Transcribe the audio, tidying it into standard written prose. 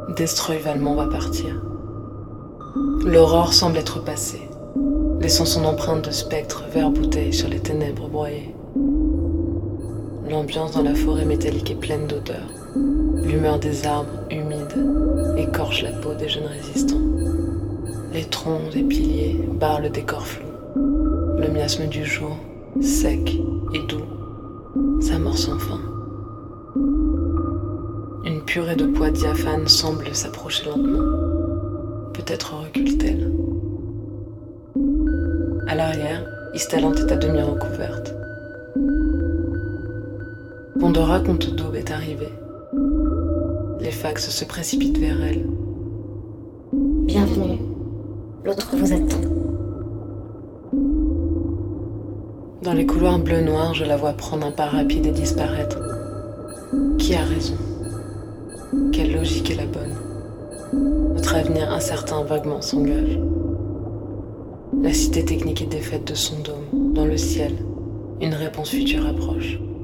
Destroy Valmont va partir. L'aurore semble être passée, laissant son empreinte de spectre vert-bouteille sur les ténèbres broyées. L'ambiance dans la forêt métallique est pleine d'odeurs. L'humeur des arbres, humides, écorche la peau des jeunes résistants. Les troncs des piliers barrent le décor flou. Le miasme du jour, sec et doux, s'amorce enfin. Une purée de poids diaphane semble s'approcher lentement. Peut-être recule-t-elle. À l'arrière, Ystalante est à demi recouverte. Pandora, comte d'aube, est arrivée. Les fax se précipitent vers elle. Bienvenue. L'autre vous attend. Dans les couloirs bleu-noir, je la vois prendre un pas rapide et disparaître. Qui a raison? Quelle logique est la bonne? Notre avenir incertain vaguement s'engage. La cité technique est défaite de son dôme. Dans le ciel, une réponse future approche.